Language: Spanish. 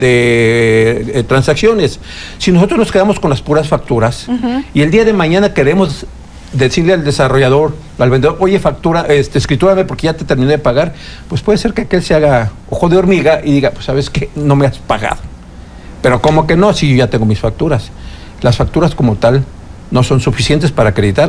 transacciones. Si nosotros nos quedamos con las puras facturas y el día de mañana queremos decirle al desarrollador, al vendedor, oye, factura, escritúrame porque ya te terminé de pagar, pues puede ser que aquel se haga ojo de hormiga y diga, pues sabes qué, no me has pagado. Pero como que no, si yo ya tengo mis facturas. Las facturas como tal no son suficientes para acreditar